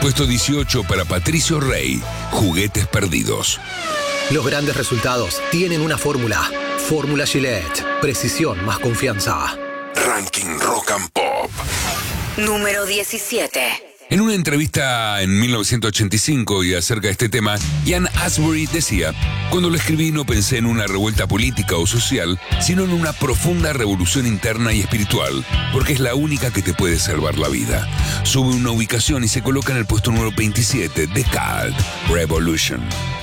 Puesto 18 para Patricio Rey, Juguetes Perdidos. Los grandes resultados tienen una fórmula. Fórmula Gillette. Precisión más confianza. Ranking Rock and Pop. Número 17. En una entrevista en 1985 y acerca de este tema, Ian Astbury decía: cuando lo escribí no pensé en una revuelta política o social, sino en una profunda revolución interna y espiritual, porque es la única que te puede salvar la vida. Sube una ubicación y se coloca en el puesto número 27, The Cult Revolution.